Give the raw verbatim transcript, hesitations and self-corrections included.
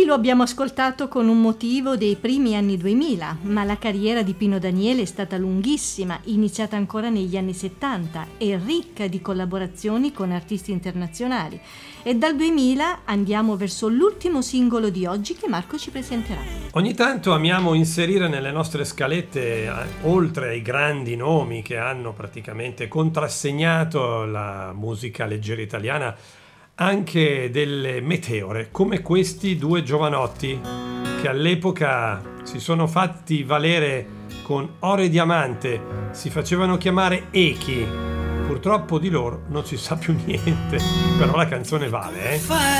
Qui lo abbiamo ascoltato con un motivo dei primi anni duemila, ma la carriera di Pino Daniele è stata lunghissima, iniziata ancora negli anni settanta e ricca di collaborazioni con artisti internazionali. E dal duemila andiamo verso l'ultimo singolo di oggi che Marco ci presenterà. Ogni tanto amiamo inserire nelle nostre scalette, oltre ai grandi nomi che hanno praticamente contrassegnato la musica leggera italiana, anche delle meteore, come questi due giovanotti che all'epoca si sono fatti valere con oro e diamante, si facevano chiamare Echi. Purtroppo di loro non si sa più niente, però la canzone vale, eh?